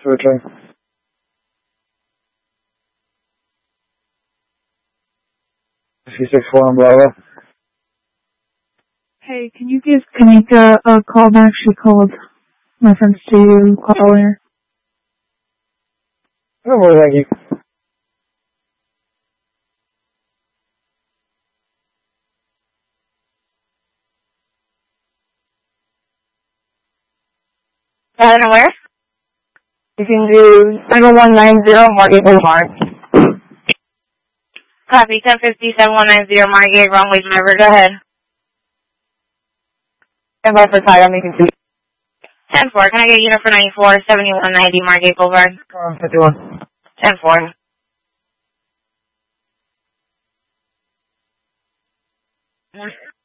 return. 364 on Bravo. Hey, can you give Kanika a call back? She called my friends to you earlier. No more, thank you. Where? You can do 7190 Margate Boulevard. Copy, 1050-7190 Margate, wrong-way driver, go ahead. And by for time, you can see. 10-4, can I get unit for 94, 7190 Margate Boulevard? 51. 10-4.